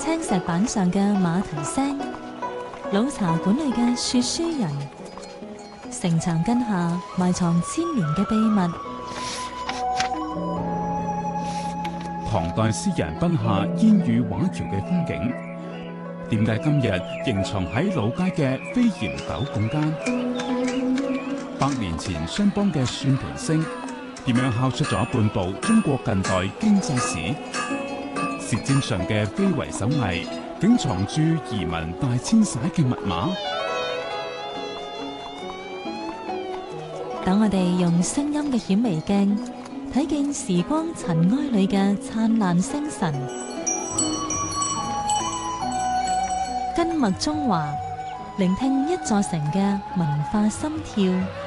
青石板上嘅馬蹄聲，老茶館裏嘅說書人，城牆根下埋藏千年嘅秘密。 唐代詩人筆下煙雨畫橋嘅風景，點解今日仍藏喺老街嘅飛檐斗拱間？100年前商幫嘅算盤聲，點樣敲出咗半部中國近代經濟史？舌尖上嘅非遺手藝，竟藏住移民大遷徙嘅密碼。 等我哋用聲音嘅顯微鏡，睇見時光塵埃裏嘅燦爛星辰。根脈中華，聆聽一座城嘅文化心跳。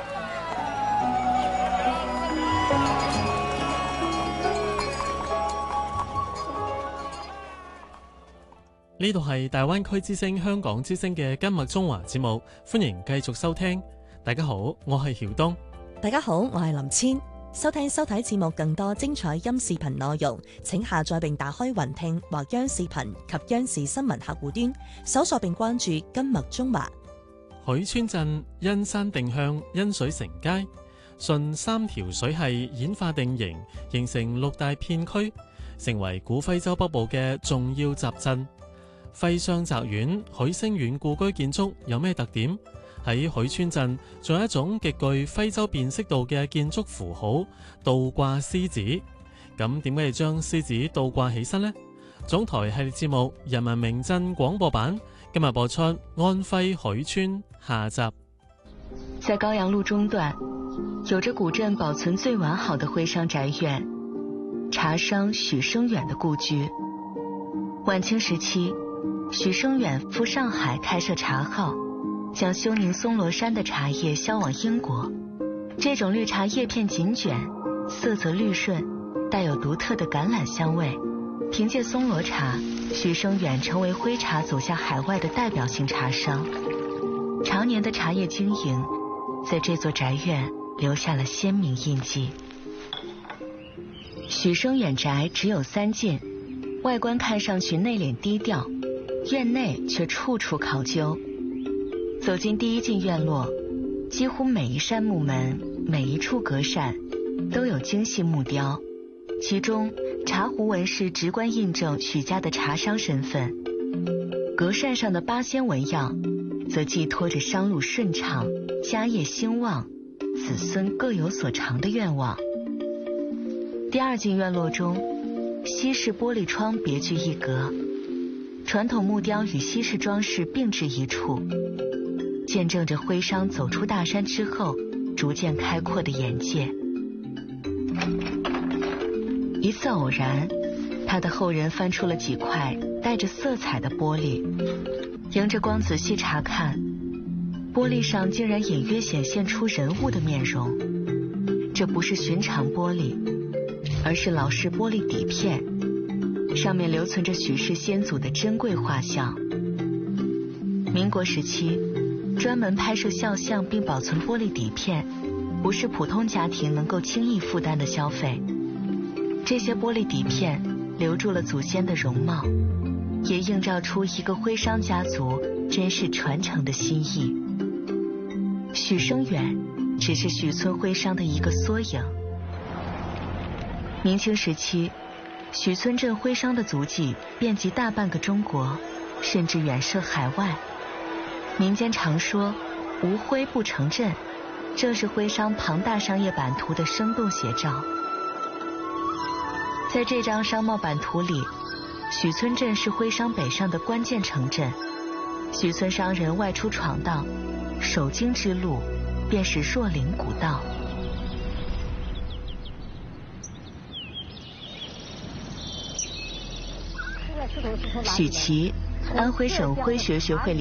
呢度係大灣區之聲香港之聲嘅根脈中華節目，歡迎繼續收聽。大家好，我係曉東。 大家好，我係林千。收聽收睇節目更多精彩音視頻內容，請下載並打開雲聽或央視頻及央視新聞客戶端，搜索並關注根脈中華。 許村鎮因山定向，因水成街，順3條水系演化定型，形成6大片區，成為古徽州北部嘅重要集鎮。徽商宅院、許星苑故居建築有咩特點？喺許村鎮仲有一種極具徽州辨識度嘅建築符號——倒掛獅子。咁點解要將獅子倒掛起身呢？總台系列節目《人民名鎮廣播版》今日播出安徽許村下集。 在高陽路中段，有着古鎮保存最完好的徽商宅院——茶商許生遠的故居。晚清時期，許生遠赴上海開設茶號，將休寧松羅山的茶葉銷往英國。這種綠茶葉片緊捲，色澤綠順，帶有獨特的橄欖香味。憑借松羅茶，許生遠成為徽茶走向海外的代表性茶商。常年的茶葉經營，在這座宅院留下了鮮明印記。許生遠宅只有3進，外觀看上去內斂低調，院內卻處處考究。走進第1進院落，幾乎每一扇木門、每一處隔扇都有精細木雕，其中茶壺紋飾直觀印證許家的茶商身份。隔扇上的8仙紋樣，則寄託着商路順暢、家業興旺、子孫各有所長的願望。第2進院落中，西式玻璃窗別具一格，傳統木雕與西式裝飾並置一處，見證着徽商走出大山之後逐漸開闊的眼界。一次偶然，他的後人翻出了幾塊帶着色彩的玻璃，迎着光仔細查看，玻璃上竟然隱約顯現出人物的面容。這不是尋常玻璃，而是老式玻璃底片，上面留存着許氏先祖的珍貴畫像。民國時期，專門拍攝肖像並保存玻璃底片，不是普通家庭能夠輕易負擔的消費。這些玻璃底片留住了祖先的容貌，也映照出一個徽商家族真實傳承的心意。許生遠只是許村徽商的一個縮影。明清時期，許村鎮徽商的足跡遍及大半個中國，甚至遠涉海外。民間常說無徽不成鎮，正是徽商龐大商業版圖的生動寫照。在這張商貿版圖裡，許村鎮是徽商北上的關鍵城鎮。許村商人外出闖蕩，首經之路便是若林古道。許琦，安徽省徽學學會